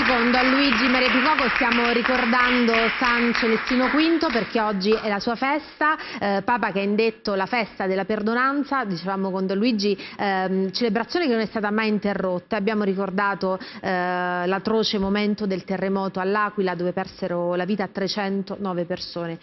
Oggi con Don Luigi Maria Picoco stiamo ricordando San Celestino V perché oggi è la sua festa, Papa che ha indetto la festa della perdonanza, dicevamo con Don Luigi, celebrazione che non è stata mai interrotta. Abbiamo ricordato l'atroce momento del terremoto all'Aquila dove persero la vita 309 persone.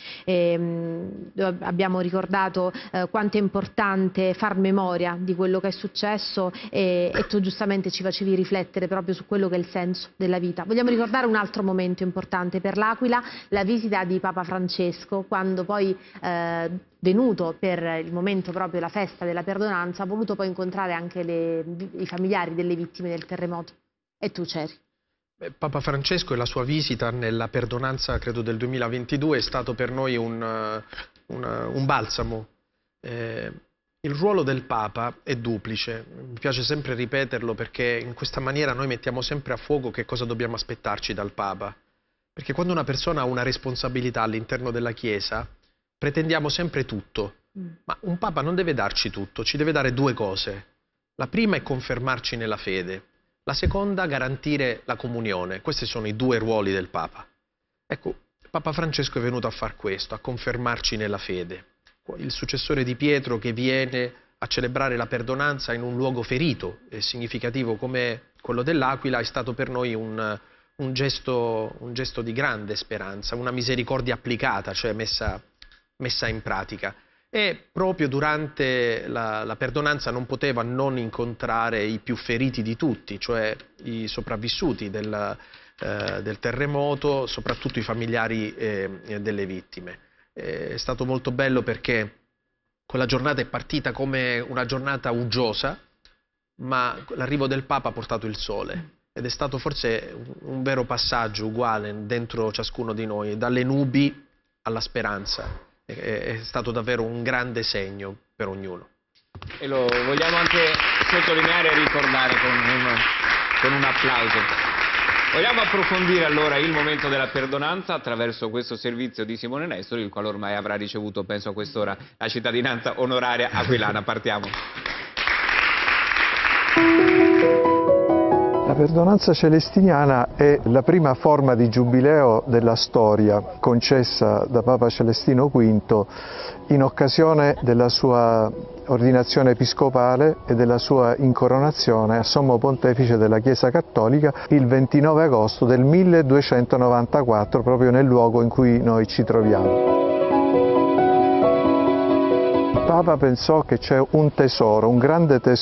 Abbiamo ricordato quanto è importante far memoria di quello che è successo e tu giustamente ci facevi riflettere proprio su quello che è il senso della vita. Vogliamo ricordare un altro momento importante per l'Aquila, la visita di Papa Francesco, quando poi venuto per il momento proprio della festa della perdonanza, ha voluto poi incontrare anche i familiari delle vittime del terremoto. E tu c'eri. Papa Francesco e la sua visita nella perdonanza, credo del 2022, è stato per noi un balsamo. Il ruolo del Papa è duplice, mi piace sempre ripeterlo perché in questa maniera noi mettiamo sempre a fuoco che cosa dobbiamo aspettarci dal Papa. Perché quando una persona ha una responsabilità all'interno della Chiesa, pretendiamo sempre tutto, ma un Papa non deve darci tutto, ci deve dare due cose. La prima è confermarci nella fede, la seconda garantire la comunione. Questi sono i due ruoli del Papa. Ecco, Papa Francesco è venuto a far questo, a confermarci nella fede. Il successore di Pietro che viene a celebrare la perdonanza in un luogo ferito e significativo come quello dell'Aquila è stato per noi un gesto di grande speranza, una misericordia applicata, cioè messa in pratica. E proprio durante la perdonanza non poteva non incontrare i più feriti di tutti, cioè i sopravvissuti del terremoto, soprattutto i familiari delle vittime. È stato molto bello perché quella giornata è partita come una giornata uggiosa, ma l'arrivo del Papa ha portato il sole ed è stato forse un vero passaggio uguale dentro ciascuno di noi, dalle nubi alla speranza. È stato davvero un grande segno per ognuno. E lo vogliamo anche sottolineare e ricordare con un applauso. Vogliamo approfondire allora il momento della perdonanza attraverso questo servizio di Simone Nestori, il quale ormai avrà ricevuto, penso a quest'ora, la cittadinanza onoraria aquilana. Partiamo. La perdonanza celestiniana è la prima forma di giubileo della storia concessa da Papa Celestino V in occasione della sua ordinazione episcopale e della sua incoronazione a Sommo Pontefice della Chiesa Cattolica il 29 agosto del 1294, proprio nel luogo in cui noi ci troviamo. Il Papa pensò che c'è un tesoro, un grande tesoro